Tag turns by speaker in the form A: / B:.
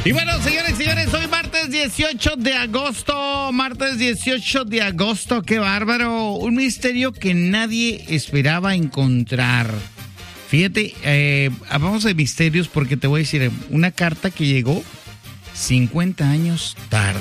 A: Y bueno, señores y señores, hoy martes 18 de agosto. Martes 18 de agosto, qué bárbaro. Un misterio que nadie esperaba encontrar. Fíjate, hablamos de misterios porque te voy a decir una carta que llegó 50 años tarde.